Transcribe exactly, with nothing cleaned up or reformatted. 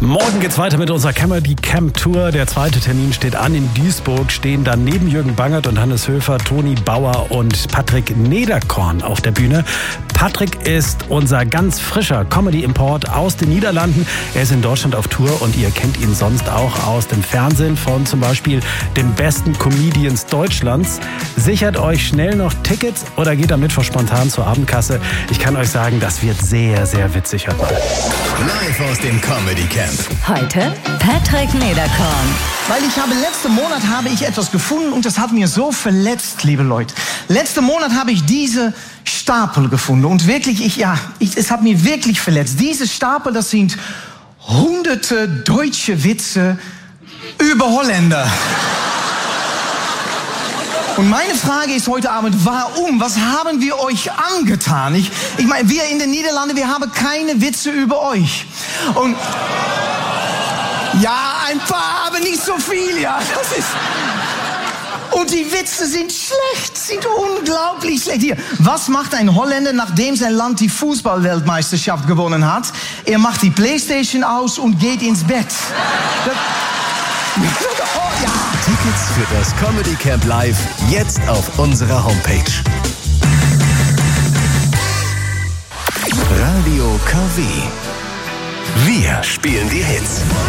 Morgen geht's weiter mit unserer Comedy Camp Tour. Der zweite Termin steht an. In Duisburg stehen dann neben Jürgen Bangert und Hannes Höfer, Toni Bauer und Patrick Nederkorn auf der Bühne. Patrick ist unser ganz frischer Comedy-Import aus den Niederlanden. Er ist in Deutschland auf Tour und ihr kennt ihn sonst auch aus dem Fernsehen von zum Beispiel den besten Comedians Deutschlands. Sichert euch schnell noch Tickets oder geht am Mittwoch spontan zur Abendkasse. Ich kann euch sagen, das wird sehr, sehr witzig heute. Live aus dem Comedy Camp. Heute Patrick Nederkorn. Weil ich habe, letzten Monat habe ich etwas gefunden und das hat mir so verletzt, liebe Leute. Letzten Monat habe ich diese Stapel gefunden und wirklich, ich, ja, ich, es hat mir wirklich verletzt. Diese Stapel, das sind hunderte deutsche Witze über Holländer. Und meine Frage ist heute Abend, warum? Was haben wir euch angetan? Ich, ich meine, wir in den Niederlanden, wir haben keine Witze über euch. Und ja, ein paar, aber nicht so viel, ja. Das ist. Und die Witze sind schlecht, sind unglaublich schlecht. Hier, was macht ein Holländer, nachdem sein Land die Fußballweltmeisterschaft gewonnen hat? Er macht die Playstation aus und geht ins Bett. Das, oh, ja. Tickets für das Comedy Camp Live jetzt auf unserer Homepage. Radio K W. Wir spielen die Hits.